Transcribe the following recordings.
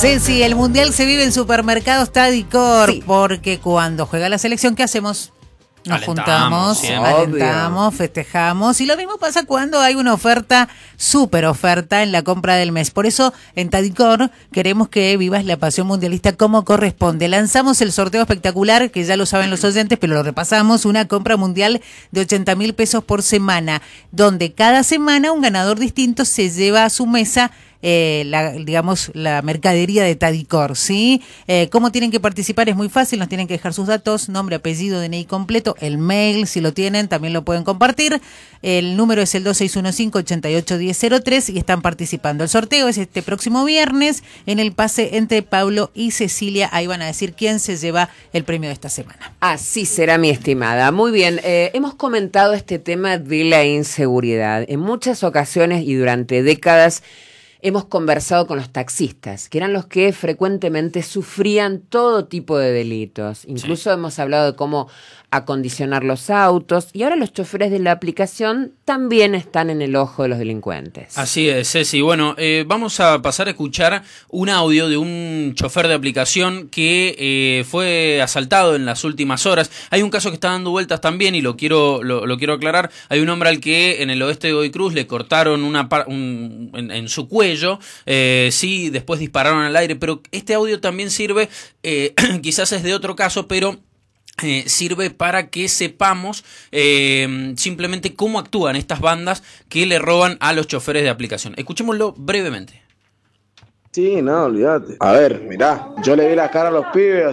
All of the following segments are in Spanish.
Ceci, el Mundial se vive en supermercados Tadicor, Sí. porque cuando juega la selección, ¿qué hacemos? Nos juntamos, alentamos, festejamos, y lo mismo pasa cuando hay una oferta, súper oferta en la compra del mes. Por eso en Tadicor queremos que vivas la pasión mundialista como corresponde. Lanzamos el sorteo espectacular, que ya lo saben los oyentes, pero lo repasamos, una compra mundial de 80.000 pesos por semana, donde cada semana un ganador distinto se lleva a su mesa la mercadería de Tadicor, ¿sí? ¿Cómo tienen que participar? Es muy fácil, nos tienen que dejar sus datos, nombre, apellido, DNI completo, el mail, si lo tienen, también lo pueden compartir. El número es el 2615-881003 y están participando. El sorteo es este próximo viernes en el pase entre Pablo y Cecilia. Ahí van a decir quién se lleva el premio de esta semana. Así será, mi estimada. Muy bien, hemos comentado este tema de la inseguridad. En muchas ocasiones y durante décadas hemos conversado con los taxistas, que eran los que frecuentemente sufrían todo tipo de delitos. Incluso hemos hablado de cómo acondicionar los autos, y ahora los choferes de la aplicación también están en el ojo de los delincuentes. Así es, Ceci. Bueno, vamos a pasar a escuchar un audio de un chofer de aplicación que fue asaltado en las últimas horas. Hay un caso que está dando vueltas también y lo quiero aclarar. Hay un hombre al que en el oeste de Godoy Cruz le cortaron en su cuello. Sí, después dispararon al aire, pero este audio también sirve, quizás es de otro caso, pero sirve para que sepamos simplemente cómo actúan estas bandas que le roban a los choferes de aplicación. Escuchémoslo brevemente. Sí, no, olvídate. A ver, mirá, yo le vi la cara a los pibes,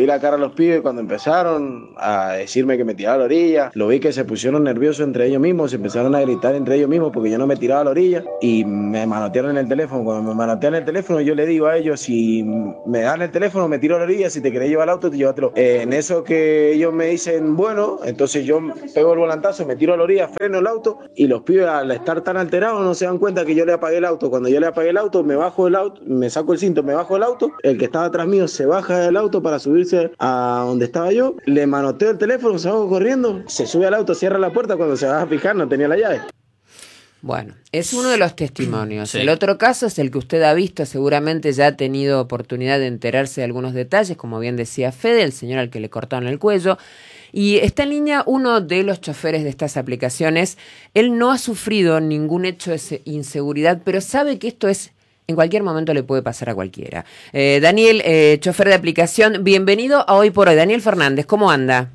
cuando empezaron a decirme que me tiraba a la orilla. Lo vi que se pusieron nerviosos entre ellos mismos, se empezaron a gritar entre ellos mismos porque yo no me tiraba a la orilla y me manotearon en el teléfono. Cuando me manotean el teléfono, yo le digo a ellos, si me dan el teléfono, me tiro a la orilla, si te querés llevar el auto, te llévatelo. En eso que ellos me dicen, bueno, entonces yo pego el volantazo, me tiro a la orilla, freno el auto y los pibes al estar tan alterados no se dan cuenta que yo le apagué el auto. Cuando yo le apagué el auto, me bajo del auto, me saco el cinto, me bajo del auto, el que estaba atrás mío se baja del auto para subirse a donde estaba yo, le manoteo el teléfono, se va corriendo, se sube al auto, cierra la puerta, cuando se va a fijar no tenía la llave. Bueno, es uno de los testimonios. Sí. El otro caso es el que usted ha visto, seguramente ya ha tenido oportunidad de enterarse de algunos detalles, como bien decía Fede, el señor al que le cortaron el cuello. Y está en línea uno de los choferes de estas aplicaciones. Él no ha sufrido ningún hecho de inseguridad, pero sabe que esto en cualquier momento le puede pasar a cualquiera. Daniel, chofer de aplicación, bienvenido a Hoy por Hoy. Daniel Fernández, ¿cómo anda?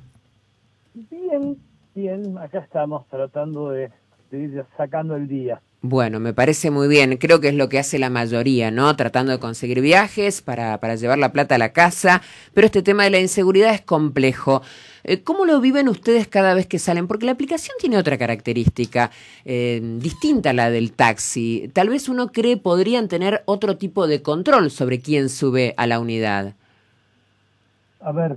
Bien, acá estamos tratando de ir sacando el día. Bueno, me parece muy bien. Creo que es lo que hace la mayoría, ¿no? Tratando de conseguir viajes para llevar la plata a la casa. Pero este tema de la inseguridad es complejo. ¿Cómo lo viven ustedes cada vez que salen? Porque la aplicación tiene otra característica distinta a la del taxi. Tal vez uno cree podrían tener otro tipo de control sobre quién sube a la unidad. A ver,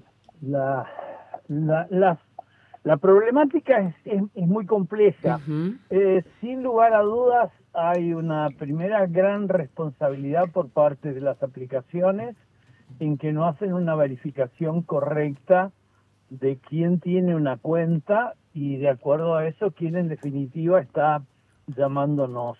la problemática es muy compleja. Uh-huh. Sin lugar a dudas, hay una primera gran responsabilidad por parte de las aplicaciones en que no hacen una verificación correcta de quién tiene una cuenta y de acuerdo a eso quién en definitiva está llamándonos.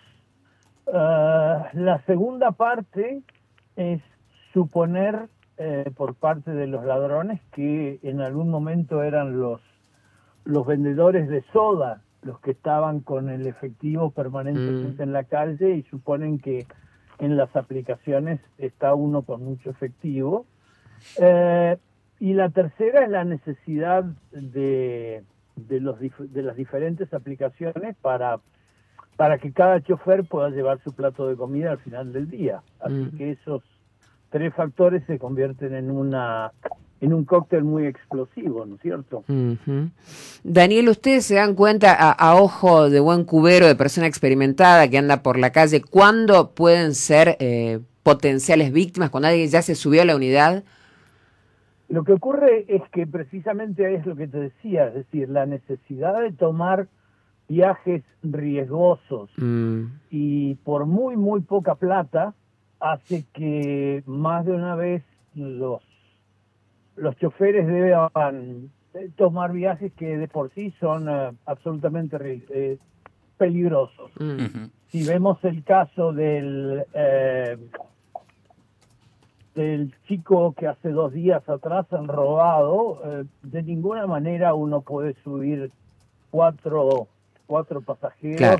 La segunda parte es suponer por parte de los ladrones que en algún momento eran los vendedores de soda los que estaban con el efectivo permanentemente en la calle y suponen que en las aplicaciones está uno con mucho efectivo. Y la tercera es la necesidad de las diferentes aplicaciones para que cada chofer pueda llevar su plato de comida al final del día. Así que esos tres factores se convierten en un cóctel muy explosivo, ¿no es cierto? Uh-huh. Daniel, ¿ustedes se dan cuenta a ojo de buen cubero, de persona experimentada que anda por la calle, cuándo pueden ser potenciales víctimas, cuando alguien ya se subió a la unidad? Lo que ocurre es que precisamente es lo que te decía, es decir, la necesidad de tomar viajes riesgosos y por muy, muy poca plata hace que más de una vez los choferes deban tomar viajes que de por sí son absolutamente peligrosos. Uh-huh. Si vemos el caso del del chico que hace 2 días atrás han robado, de ninguna manera uno puede subir cuatro pasajeros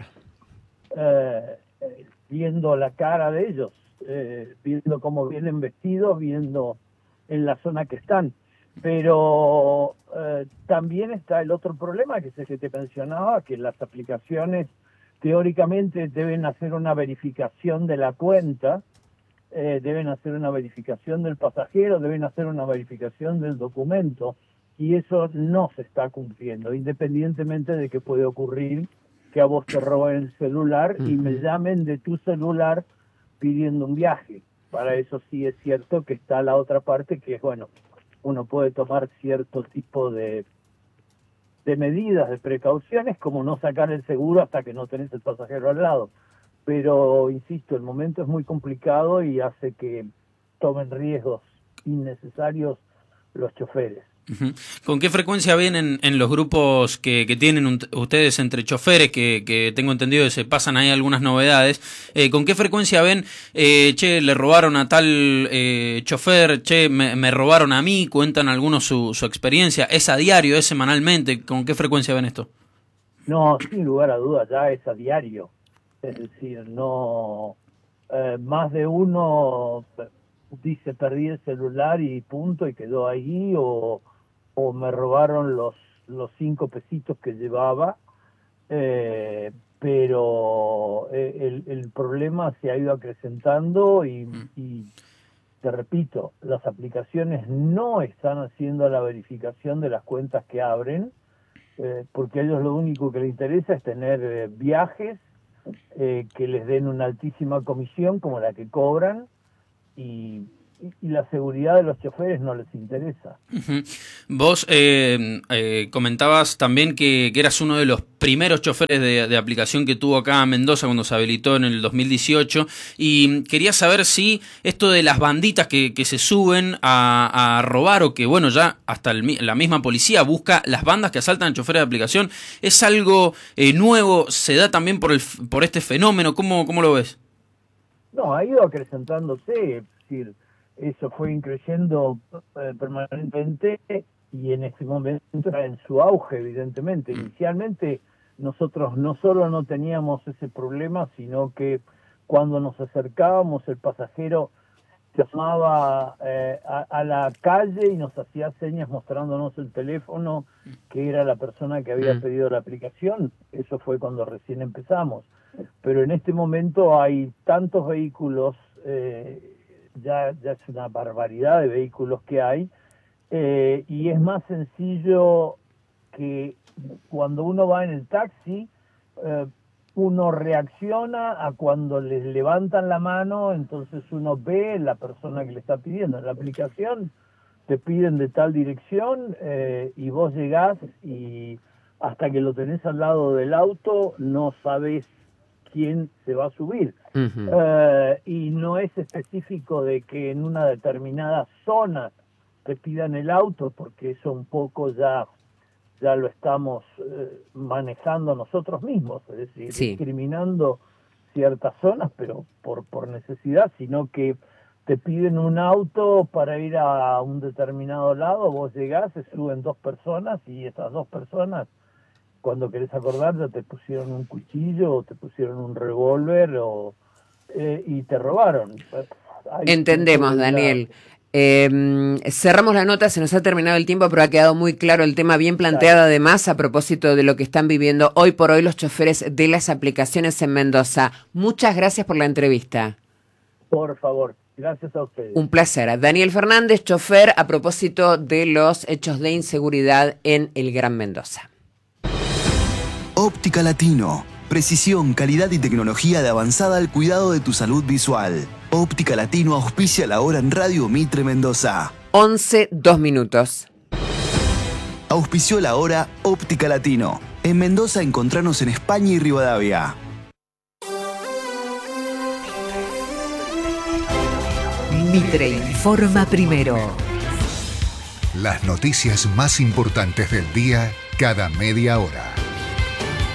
viendo la cara de ellos, viendo cómo vienen vestidos, viendo en la zona que están. Pero también está el otro problema, que es el que te mencionaba, que las aplicaciones teóricamente deben hacer una verificación de la cuenta, deben hacer una verificación del pasajero, deben hacer una verificación del documento, y eso no se está cumpliendo, independientemente de que puede ocurrir que a vos te roben el celular y me llamen de tu celular pidiendo un viaje. Para eso sí es cierto que está la otra parte, que es, bueno, uno puede tomar cierto tipo de medidas, de precauciones, como no sacar el seguro hasta que no tenés el pasajero al lado. Pero, insisto, el momento es muy complicado y hace que tomen riesgos innecesarios los choferes. ¿Con qué frecuencia ven en los grupos que tienen ustedes entre choferes, que tengo entendido que se pasan ahí algunas novedades? ¿Con qué frecuencia ven, che, le robaron a tal chofer, che, me robaron a mí? ¿Cuentan algunos su experiencia? ¿Es a diario, es semanalmente? ¿Con qué frecuencia ven esto? No, sin lugar a dudas, ya es a diario. Es decir, no, más de uno dice perdí el celular y punto, y quedó ahí, o me robaron los 5 pesitos que llevaba, pero el problema se ha ido acrecentando y te repito, las aplicaciones no están haciendo la verificación de las cuentas que abren, porque a ellos lo único que les interesa es tener viajes que les den una altísima comisión como la que cobran, y la seguridad de los choferes no les interesa. Vos comentabas también que eras uno de los primeros choferes de aplicación que tuvo acá en Mendoza cuando se habilitó en el 2018, y quería saber si esto de las banditas que se suben a robar, o que bueno, ya hasta la misma policía busca las bandas que asaltan a choferes de aplicación, es algo nuevo, se da también por este fenómeno. ¿Cómo lo ves? No, ha ido acrecentándose, es decir, eso fue increyendo permanentemente, y en este momento está en su auge, evidentemente. Inicialmente nosotros no solo no teníamos ese problema, sino que cuando nos acercábamos el pasajero se asomaba a la calle y nos hacía señas mostrándonos el teléfono, que era la persona que había pedido la aplicación. Eso fue cuando recién empezamos. Pero en este momento hay tantos vehículos, ya es una barbaridad de vehículos que hay, y es más sencillo que cuando uno va en el taxi, uno reacciona a cuando les levantan la mano, entonces uno ve la persona que le está pidiendo. En la aplicación te piden de tal dirección, y vos llegás y hasta que lo tenés al lado del auto no sabés quién se va a subir. Y no es específico de que en una determinada zona te pidan el auto, porque eso un poco ya lo estamos manejando nosotros mismos, es decir, discriminando ciertas zonas, pero por necesidad, sino que te piden un auto para ir a un determinado lado, vos llegás, se suben 2 personas, y esas 2 personas, cuando querés acordar, ya te pusieron un cuchillo o te pusieron un revólver y te robaron. Entendemos, Daniel. Cerramos la nota, se nos ha terminado el tiempo, pero ha quedado muy claro el tema, bien planteado además a propósito de lo que están viviendo hoy por hoy los choferes de las aplicaciones en Mendoza. Muchas gracias por la entrevista. Por favor, gracias a ustedes. Un placer. Daniel Fernández, chofer, a propósito de los hechos de inseguridad en el Gran Mendoza. Óptica Latino. Precisión, calidad y tecnología de avanzada al cuidado de tu salud visual. Óptica Latino auspicia la hora en Radio Mitre Mendoza. 11:02. Auspició la hora Óptica Latino. En Mendoza encontranos en España y Rivadavia. Mitre informa primero. Las noticias más importantes del día cada media hora.